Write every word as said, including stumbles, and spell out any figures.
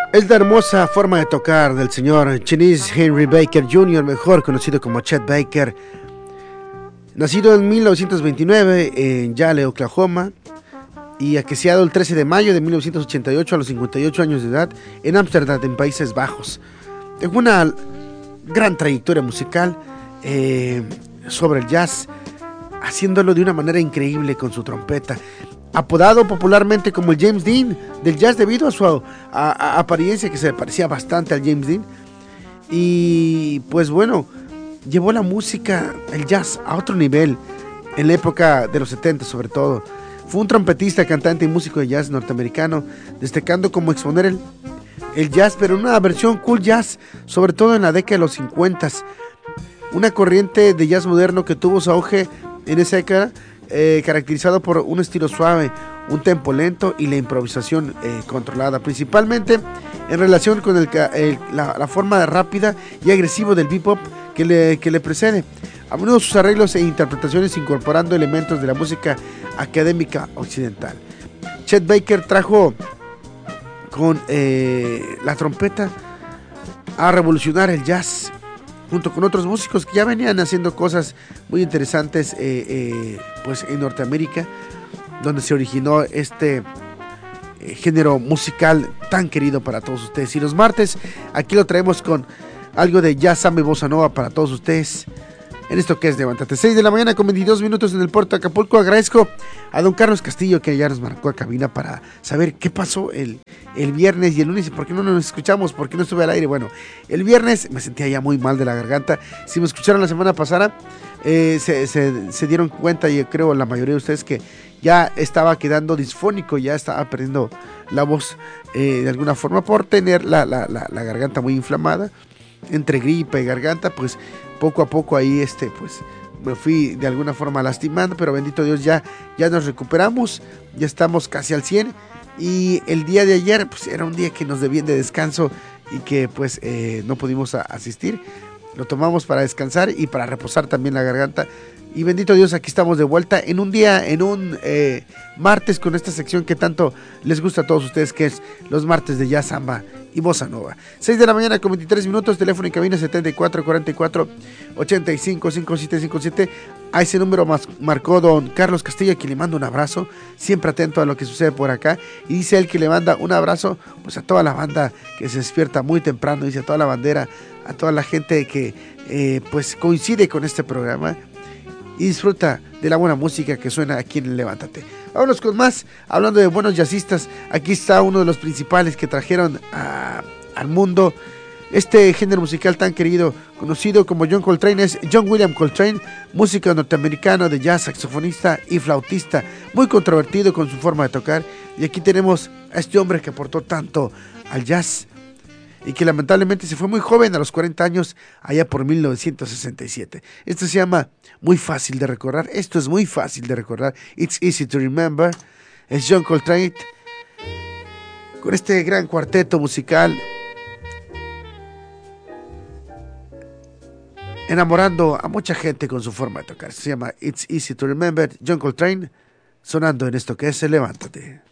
Es la hermosa forma de tocar del señor Chinese Henry Baker junior, mejor conocido como Chet Baker. Nacido en mil novecientos veintinueve en Yale, Oklahoma, y aqueciado el trece de mayo de mil novecientos ochenta y ocho a los cincuenta y ocho años de edad en Ámsterdam, en Países Bajos. Tengo una gran trayectoria musical eh, sobre el jazz, haciéndolo de una manera increíble con su trompeta. Apodado popularmente como el James Dean del jazz debido a su a, a, apariencia que se parecía bastante al James Dean. Y pues bueno, llevó la música, el jazz a otro nivel en la época de los setenta sobre todo. Fue un trompetista, cantante y músico de jazz norteamericano, destacando como exponer el, el jazz, pero en una versión cool jazz, sobre todo en la década de los cincuenta. Una corriente de jazz moderno que tuvo su auge en esa década, Eh, caracterizado por un estilo suave, un tempo lento y la improvisación eh, controlada, principalmente en relación con el, el, la, la forma rápida y agresivo del bebop que le, que le precede. A menudo sus arreglos e interpretaciones incorporando elementos de la música académica occidental. Chet Baker trajo con eh, la trompeta a revolucionar el jazz, junto con otros músicos que ya venían haciendo cosas muy interesantes eh, eh, pues en Norteamérica, donde se originó este eh, género musical tan querido para todos ustedes. Y los martes aquí lo traemos con algo de jazz, samba y bossa nova para todos ustedes en esto que es Levántate. seis de la mañana con veintidós minutos en el puerto de Acapulco. Agradezco a don Carlos Castillo que ya nos marcó a cabina para saber qué pasó el, el viernes y el lunes y por qué no nos escuchamos, por qué no estuve al aire. Bueno, el viernes me sentía ya muy mal de la garganta. Si me escucharon la semana pasada, eh, se, se, se dieron cuenta, y creo la mayoría de ustedes, que ya estaba quedando disfónico, ya estaba perdiendo la voz eh, de alguna forma por tener la, la, la, la garganta muy inflamada. Entre gripe y garganta, pues poco a poco ahí este pues me fui de alguna forma lastimando, pero bendito Dios ya, ya nos recuperamos, ya estamos casi al cien. Y el día de ayer pues era un día que nos debían de descanso y que pues eh, no pudimos a, asistir. Lo tomamos para descansar y para reposar también la garganta. Y bendito Dios, aquí estamos de vuelta en un día, en un eh, martes, con esta sección que tanto les gusta a todos ustedes, que es los martes de jazz, samba y bossa nova. seis de la mañana con veintitrés minutos, teléfono y cabina setenta y cuatro cuarenta y cuatro ochenta y cinco cincuenta y siete cincuenta y siete. A ese número más marcó don Carlos Castillo, a quien le mando un abrazo, siempre atento a lo que sucede por acá. Y dice él que le manda un abrazo pues a toda la banda que se despierta muy temprano, dice a toda la bandera, a toda la gente que eh, pues coincide con este programa y disfruta de la buena música que suena aquí en Levántate. Vámonos con más, hablando de buenos jazzistas. Aquí está uno de los principales que trajeron a, al mundo este género musical tan querido, conocido como John Coltrane. Es John William Coltrane, músico norteamericano de jazz, saxofonista y flautista, muy controvertido con su forma de tocar. Y aquí tenemos a este hombre que aportó tanto al jazz y que lamentablemente se fue muy joven, a los cuarenta años, allá por mil novecientos sesenta y siete. Esto se llama Muy Fácil de Recordar. Esto es muy fácil de recordar. It's Easy to Remember. Es John Coltrane con este gran cuarteto musical, enamorando a mucha gente con su forma de tocar. Se llama It's Easy to Remember. John Coltrane sonando en esto que es Levántate.